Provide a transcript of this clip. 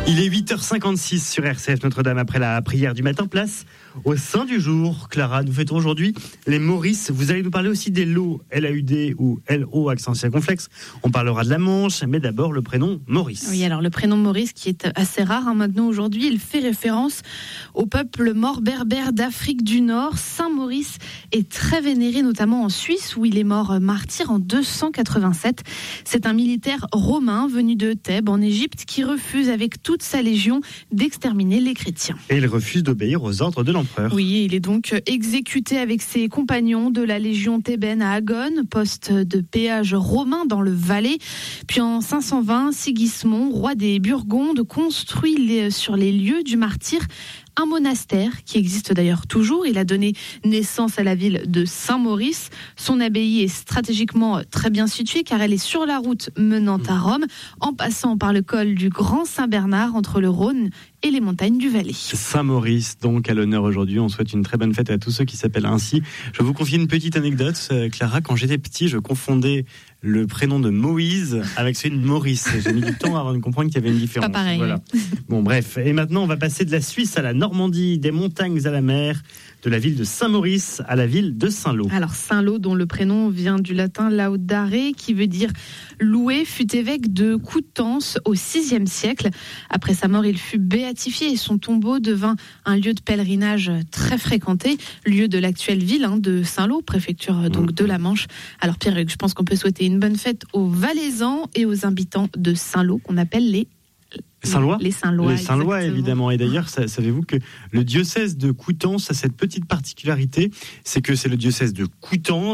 Il est 8h56 sur RCF Notre-Dame après la prière du matin. Place au Saint du jour. Clara, nous fêtons aujourd'hui les Maurice. Vous allez nous parler aussi des LO, L-A-U-D ou L-O, accent circonflexe. On parlera de la Manche, mais d'abord le prénom Maurice. Oui, alors le prénom Maurice qui est assez rare maintenant aujourd'hui, il fait référence au peuple mort berbère d'Afrique du Nord. Saint Maurice est très vénéré, notamment en Suisse où il est mort martyr en 287. C'est un militaire romain venu de Thèbes en Égypte qui refuse avec toute sa légion d'exterminer les chrétiens. Et il refuse d'obéir aux ordres de l'empereur. Oui, il est donc exécuté avec ses compagnons de la légion thébaine à Agone, poste de péage romain dans le Valais. Puis en 520, Sigismond, roi des Burgondes, construit sur les lieux du martyr un monastère qui existe d'ailleurs toujours. Il a donné naissance à la ville de Saint-Maurice. Son abbaye est stratégiquement très bien située car elle est sur la route menant à Rome, en passant par le col du Grand Saint-Bernard entre le Rhône et les montagnes du Valais. Saint-Maurice, donc, à l'honneur aujourd'hui. On souhaite une très bonne fête à tous ceux qui s'appellent ainsi. Je vous confie une petite anecdote. Clara, quand j'étais petit, je confondais le prénom de Moïse avec celui de Maurice. J'ai mis du temps avant de comprendre qu'il y avait une différence. Pas pareil. Voilà. Bon, bref. Et maintenant, on va passer de la Suisse à la Normandie, des montagnes à la mer, de la ville de Saint-Maurice à la ville de Saint-Lô. Alors Saint-Lô, dont le prénom vient du latin laudare, qui veut dire loué, fut évêque de Coutances au VIe siècle. Après sa mort, il fut béatifié et son tombeau devint un lieu de pèlerinage très fréquenté, lieu de l'actuelle ville de Saint-Lô, préfecture donc de la Manche. Alors Pierre-Hugues, je pense qu'on peut souhaiter une bonne fête aux Valaisans et aux habitants de Saint-Lô, qu'on appelle les Saint-Lois. Les Saint-Lois. Les Saint-Lois, exactement. évidemment. Et d'ailleurs, savez-vous que le diocèse de Coutances a cette petite particularité, c'est que c'est le diocèse de Coutances